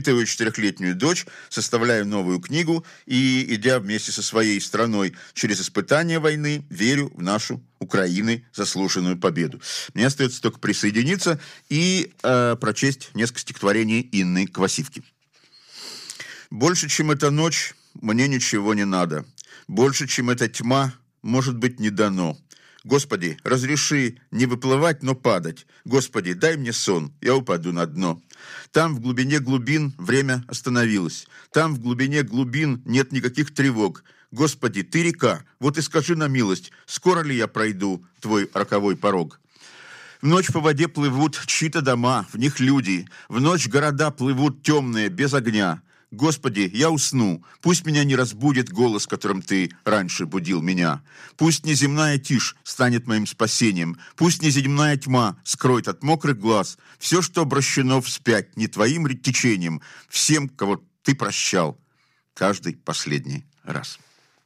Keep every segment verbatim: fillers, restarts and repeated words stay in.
воспитываю четырехлетнюю дочь, составляю новую книгу и, идя вместе со своей страной через испытания войны, верю в нашу Украины заслуженную победу. Мне остается только присоединиться и э, прочесть несколько стихотворений Инны Квасивки. «Больше, чем эта ночь, мне ничего не надо. Больше, чем эта тьма, может быть, не дано. Господи, разреши не выплывать, но падать. Господи, дай мне сон, я упаду на дно. Там, в глубине глубин, время остановилось. Там, в глубине глубин, нет никаких тревог. Господи, ты река, вот и скажи на милость, скоро ли я пройду твой роковой порог? В ночь по воде плывут чьи-то дома, в них люди. В ночь города плывут темные, без огня. Господи, я усну, пусть меня не разбудит голос, которым ты раньше будил меня. Пусть неземная тишь станет моим спасением, пусть неземная тьма скроет от мокрых глаз все, что обращено вспять не твоим течением, всем, кого ты прощал, каждый последний раз».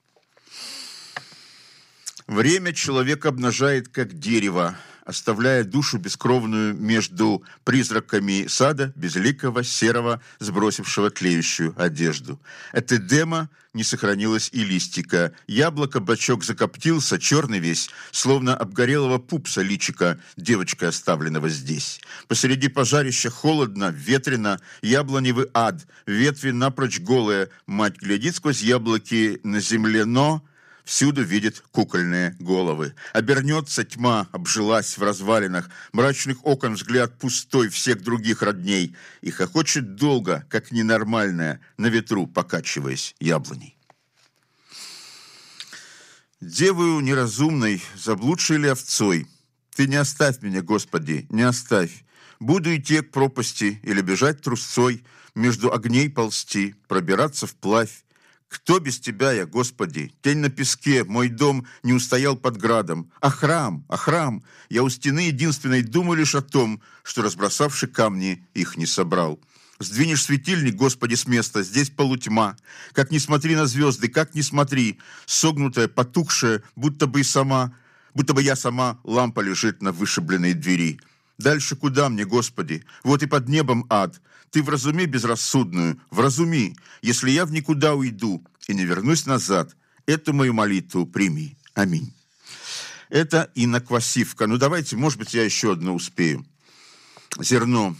Время человека обнажает, как дерево, оставляя душу бескровную между призраками сада, безликого, серого, сбросившего тлеющую одежду. От Эдема не сохранилось и листика. Яблоко-бочок закоптился, черный весь, словно обгорелого пупса личика, девочкой оставленного здесь. Посреди пожарища холодно, ветрено, яблоневый ад, ветви напрочь голые, мать глядит сквозь яблоки на земле, но... всюду видит кукольные головы. Обернется тьма, обжилась в развалинах, мрачных окон взгляд пустой всех других родней, и хохочет долго, как ненормальная, на ветру покачиваясь яблоней. Девою неразумной, заблудшей ли овцой, ты не оставь меня, Господи, не оставь. Буду идти к пропасти или бежать трусцой, между огней ползти, пробираться вплавь. Кто без тебя я, Господи? Тень на песке, мой дом не устоял под градом. А храм, а храм, я у стены единственной думаю лишь о том, что, разбросавши камни, их не собрал. Сдвинешь светильник, Господи, с места, здесь полутьма. Как ни смотри на звезды, как ни смотри, согнутая, потухшая, будто бы и сама, будто бы я сама, лампа лежит на вышибленной двери. Дальше куда мне, Господи? Вот и под небом ад. Ты вразуми безрассудную, вразуми, если я в никуда уйду и не вернусь назад, эту мою молитву прими. Аминь. Это Инна Квасивка. Ну давайте, может быть, я еще одну успею. Зерно.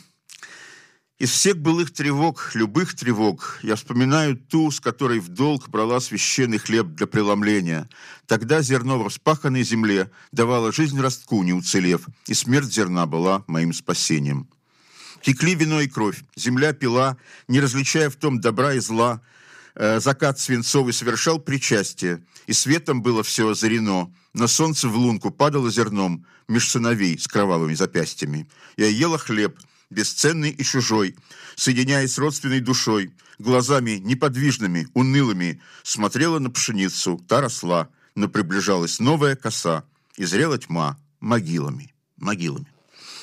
Из всех былых тревог, любых тревог, я вспоминаю ту, с которой в долг брала священный хлеб для преломления. Тогда зерно в распаханной земле давало жизнь ростку, не уцелев, и смерть зерна была моим спасением. Текли вино и кровь, земля пила, не различая в том добра и зла. Э, закат свинцовый совершал причастие, и светом было все озарено. На солнце в лунку падало зерном меж сыновей с кровавыми запястьями. Я ела хлеб, бесценный и чужой, соединяясь с родственной душой, глазами неподвижными, унылыми, смотрела на пшеницу, та росла, но приближалась новая коса, и зрела тьма могилами, могилами.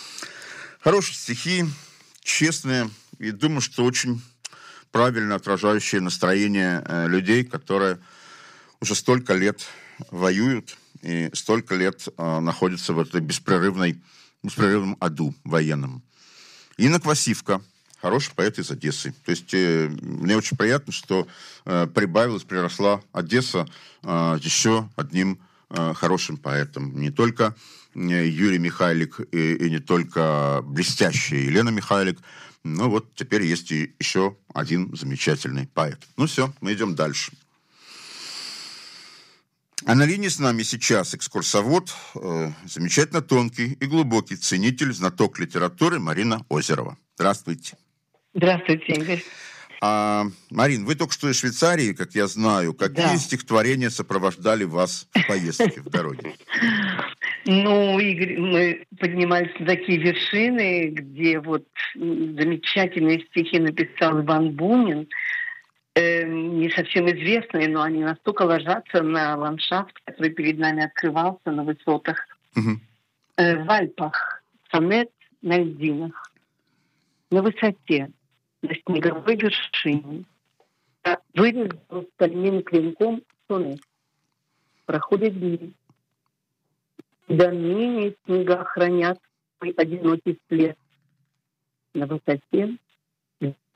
Хорошие стихи, честные, и думаю, что очень правильно отражающие настроение э, людей, которые уже столько лет воюют и столько лет э, находятся в этой беспрерывной, беспрерывном аду военном. Инна Квасивка, хороший поэт из Одессы. То есть э, мне очень приятно, что э, прибавилась, приросла Одесса э, еще одним э, хорошим поэтом. Не только э, Юрий Михайлик и, и не только блестящая Елена Михайлик, но вот теперь есть и еще один замечательный поэт. Ну все, мы идем дальше. А на линии с нами сейчас экскурсовод, э, замечательно тонкий и глубокий ценитель, знаток литературы Марина Озерова. Здравствуйте. Здравствуйте, Игорь. А, Марин, вы только что из Швейцарии, как я знаю. Какие да. стихотворения сопровождали вас в поездке, в дороге? Ну, Игорь, мы поднимались на такие вершины, где вот замечательные стихи написал Иван Бунин, не совсем известные, но они настолько ложатся на ландшафт, который перед нами открывался на высотах. Угу. В Альпах сонет на льдинах, на высоте, на снеговой вершине. Вырез стальным клинком сонет. Проходят дни. До ныне снега хранят свой одинокий след. На высоте